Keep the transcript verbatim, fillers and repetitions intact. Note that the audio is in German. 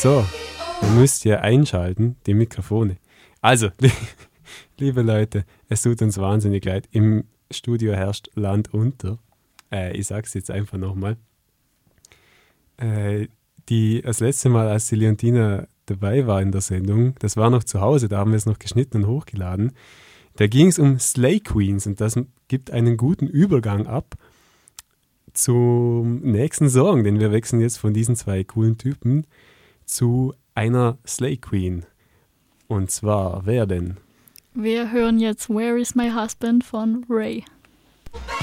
So, ihr müsst ja einschalten, die Mikrofone. Also, liebe Leute, es tut uns wahnsinnig leid. Im Studio herrscht Land unter. Äh, ich sag's jetzt einfach nochmal. Äh, die, das letzte Mal, als die Leontina dabei war in der Sendung, das war noch zu Hause, da haben wir es noch geschnitten und hochgeladen. Da ging es um Slay Queens und das gibt einen guten Übergang ab zum nächsten Song, denn wir wechseln jetzt von diesen zwei coolen Typen zu einer Slay Queen. Und zwar, wer denn? Wir hören jetzt Where is my husband von Ray.